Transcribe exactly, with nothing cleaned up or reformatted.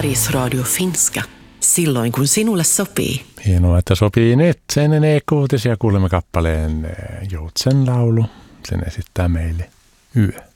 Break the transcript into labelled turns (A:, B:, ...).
A: Sveriges Radio Finska. Silloin kun sinulle sopii.
B: Hienoa, että sopii nyt. Sen ennen kuutisia kuulemme kappaleen Joutsen laulu. Sen esittää meille Yö.